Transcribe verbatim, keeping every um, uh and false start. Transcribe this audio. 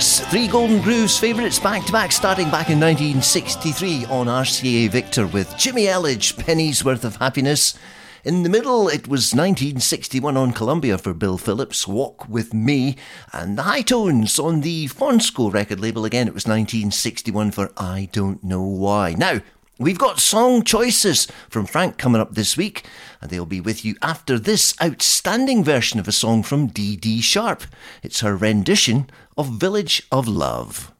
Yes, three Golden Grooves favourites back-to-back starting back in nineteen sixty-three on R C A Victor with Jimmy Elledge, Penny's Worth of Happiness. In the middle, it was nineteen sixty-one on Columbia for Bill Phillips, Walk With Me. And the High Tones on the Fonsco record label, again, it was nineteen sixty-one for I Don't Know Why. Now, we've got song choices from Frank coming up this week, and they'll be with you after this outstanding version of a song from Dee Dee Sharp. It's her rendition of Village of Love.